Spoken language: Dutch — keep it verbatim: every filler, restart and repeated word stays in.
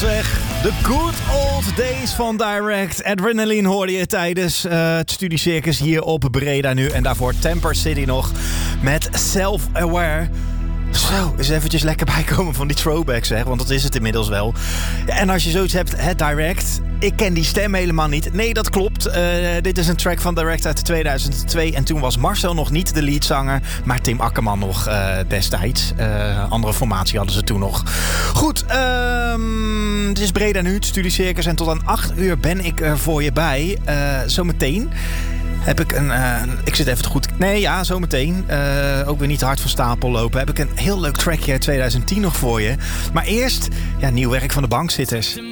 zeg. The good old days van Direct. Adrenaline hoorde je tijdens uh, het Studiecircus hier op Breda nu. En daarvoor Temper City nog met Self-Aware. Zo, eens eventjes lekker bijkomen van die throwbacks, zeg. Want dat is het inmiddels wel. Ja, en als je zoiets hebt, hè, Direct. Ik ken die stem helemaal niet. Nee, dat klopt. Uh, dit is een track van Direct uit tweeduizend twee. En toen was Marcel nog niet de leadzanger. Maar Tim Akkerman nog uh, destijds. Uh, andere formatie hadden ze toen nog. Goed, um, het is Breda nu, het Studiecircus. En tot aan acht uur ben ik er voor je bij. Uh, zometeen... Heb ik een... Uh, ik zit even goed... Nee, ja, zometeen. Uh, ook weer niet te hard van stapel lopen. Heb ik een heel leuk trackje uit tweeduizend tien nog voor je. Maar eerst, ja, nieuw werk van de Bankzitters.